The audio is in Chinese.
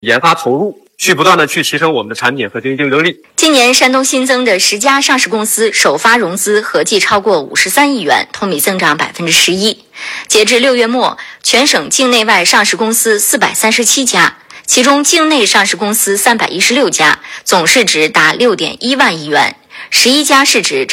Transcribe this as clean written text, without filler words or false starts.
研发投入，去不断的去提升我们的产品和竞争力。 今年山东新增的10家上市公司首发融资合计超过53亿元，同比增长11%。截至6月末，全省境内外上市公司437家，其中境内上市公司316家，总市值达6.1万亿元，11家市值